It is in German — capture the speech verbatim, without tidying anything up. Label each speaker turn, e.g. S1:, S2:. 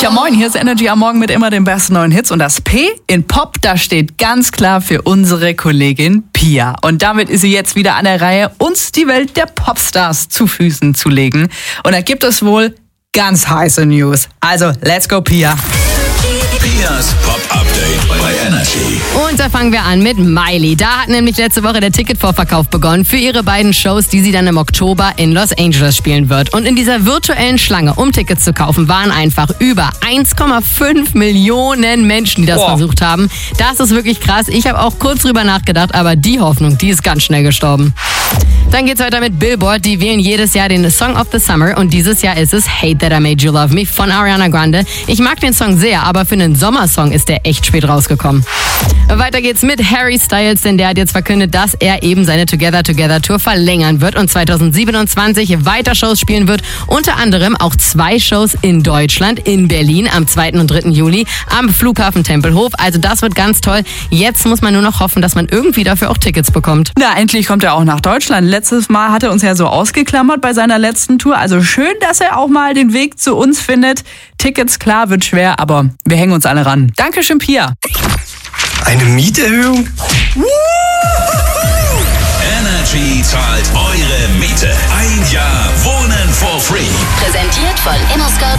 S1: Ja moin, hier ist Energy am Morgen mit immer den besten neuen Hits. Und das P in Pop, da steht ganz klar für unsere Kollegin Pia. Und damit ist sie jetzt wieder an der Reihe, uns die Welt der Popstars zu Füßen zu legen. Und da gibt es wohl ganz heiße News. Also, let's go, Pia.
S2: Pias Pop-Update bei Energy.
S3: Und da fangen wir an mit Miley. Da hat nämlich letzte Woche der Ticketvorverkauf begonnen für ihre beiden Shows, die sie dann im Oktober in Los Angeles spielen wird. Und in dieser virtuellen Schlange, um Tickets zu kaufen, waren einfach über eins Komma fünf Millionen Menschen, die das
S1: Boah.
S3: versucht haben. Das ist wirklich krass. Ich habe auch kurz drüber nachgedacht, aber die Hoffnung, die ist ganz schnell gestorben. Dann geht's weiter mit Billboard. Die wählen jedes Jahr den Song of the Summer und dieses Jahr ist es Hate That I Made You Love Me von Ariana Grande. Ich mag den Song sehr, aber für einen Sommersong ist der echt spät rausgekommen. Weiter geht's mit Harry Styles, denn der hat jetzt verkündet, dass er eben seine Together Together Tour verlängern wird und zweitausendsiebenundzwanzig weiter Shows spielen wird. Unter anderem auch zwei Shows in Deutschland, in Berlin am zweiten und dritten Juli am Flughafen Tempelhof. Also das wird ganz toll. Jetzt muss man nur noch hoffen, dass man irgendwie dafür auch Tickets bekommt.
S1: Na, endlich kommt er auch nach Deutschland. Letztes Mal hat er uns ja so ausgeklammert bei seiner letzten Tour. Also schön, dass er auch mal den Weg zu uns findet. Tickets, klar, wird schwer, aber wir hängen uns alle ran. Dankeschön, Pia.
S4: Eine Mieterhöhung?
S2: Energy zahlt eure Miete. Ein Jahr Wohnen for free.
S5: Präsentiert von ImmoScout